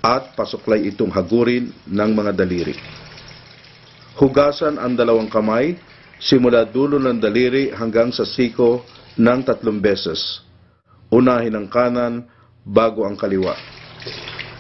at pasuklay itong hagurin ng mga daliri. Hugasan ang dalawang kamay, simula dulo ng daliri hanggang sa siko ng 3 beses. Unahin ang kanan bago ang kaliwa.